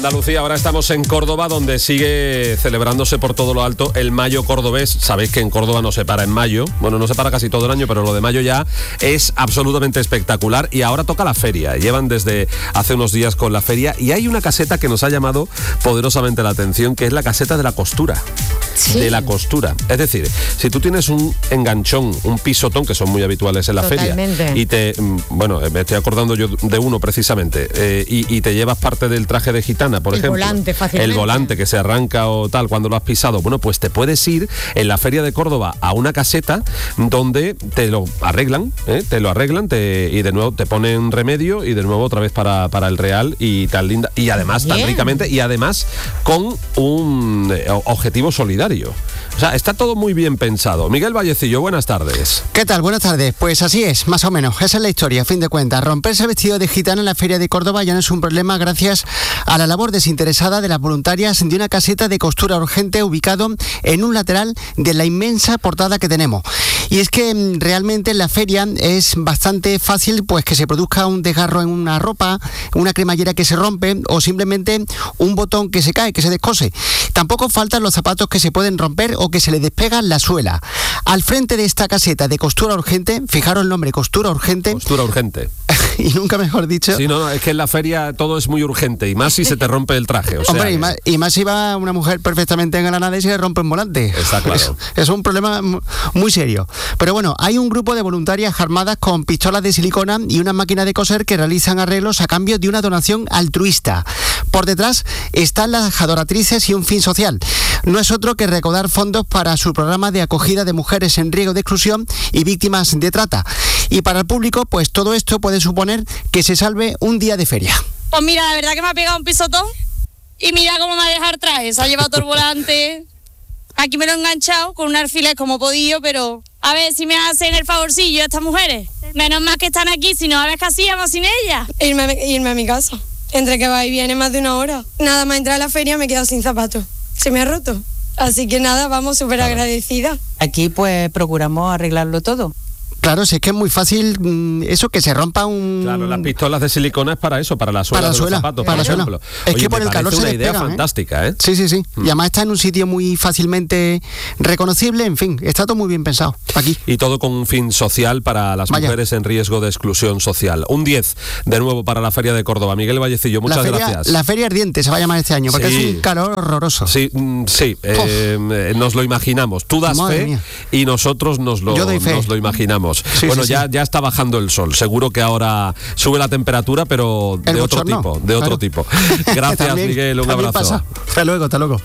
Andalucía, ahora estamos en Córdoba, donde sigue celebrándose por todo lo alto el Mayo cordobés. Sabéis que en Córdoba no se para en mayo, bueno, no se para casi todo el año, pero lo de mayo ya es absolutamente espectacular. Y ahora toca la feria, llevan desde hace unos días con la feria, y hay una caseta que nos ha llamado poderosamente la atención, que es la caseta de la costura. Sí. De la costura. Es decir, si tú tienes un enganchón, un pisotón, que son muy habituales en la feria, y me estoy acordando yo de uno precisamente, y te llevas parte del traje de gitana, por ejemplo. El volante que se arranca o tal cuando lo has pisado. Bueno, pues te puedes ir en la feria de Córdoba a una caseta donde te lo arreglan, y de nuevo te ponen remedio y de nuevo otra vez para el real, y tan linda, y además tan ricamente, y además con un objetivo solidario. O sea, está todo muy bien pensado. Miguel Vallecillo, buenas tardes. ¿Qué tal? Buenas tardes. Pues así es, más o menos. Esa es la historia, a fin de cuentas. Romperse el vestido de gitana en la feria de Córdoba ya no es un problema gracias a la labor desinteresada de las voluntarias de una caseta de costura urgente ubicado en un lateral de la inmensa portada que tenemos. Y es que realmente en la feria es bastante fácil pues que se produzca un desgarro en una ropa, una cremallera que se rompe o simplemente un botón que se cae, que se descose. Tampoco faltan los zapatos que se pueden romper o que se le despega la suela. Al frente de esta caseta de costura urgente, fijaros el nombre, costura urgente. Costura urgente. Y nunca mejor dicho. Sí, no, es que en la feria todo es muy urgente, y más si se te rompe el traje. O hombre, sea, y más si va una mujer perfectamente engalanada y se le rompe un volante. Está claro. Es un problema muy serio. Pero bueno, hay un grupo de voluntarias armadas con pistolas de silicona y una máquina de coser que realizan arreglos a cambio de una donación altruista. Por detrás están las adoratrices y un fin social. No es otro que recaudar fondos para su programa de acogida de mujeres en riesgo de exclusión y víctimas de trata. Y para el público, pues todo esto puede suponer que se salve un día de feria. Pues mira, la verdad que me ha pegado un pisotón y mira cómo me ha dejado el traje. Se ha llevado todo el volante. Aquí me lo he enganchado con un alfiler como he podido, pero a ver si me hacen el favorcillo a estas mujeres. Menos mal que están aquí, si no, a ver qué hacíamos sin ellas. Irme a mi casa. Entre que va y viene más de una hora. Nada más entrar a la feria me he quedado sin zapatos. Se me ha roto. Así que nada, vamos súper agradecidas. Aquí pues procuramos arreglarlo todo. Claro, si es que es muy fácil eso, que se rompa un... Claro, las pistolas de silicona es para eso, para la suela de los zapatos, por ejemplo. Es que por el calor se despegan, una idea despegan, fantástica, ¿eh? Sí. Y además está en un sitio muy fácilmente reconocible, en fin, está todo muy bien pensado aquí. Y todo con un fin social para las mujeres en riesgo de exclusión social. Un 10, de nuevo, para la Feria de Córdoba. Miguel Vallecillo, muchas gracias. La Feria Ardiente se va a llamar este año, porque es un calor horroroso. Sí, nos lo imaginamos. Tú das fe mía. Y nosotros nos lo imaginamos. Sí, bueno, ya está bajando el sol. Seguro que ahora sube la temperatura, pero de otro tipo. Gracias, Miguel. Un abrazo. Hasta luego.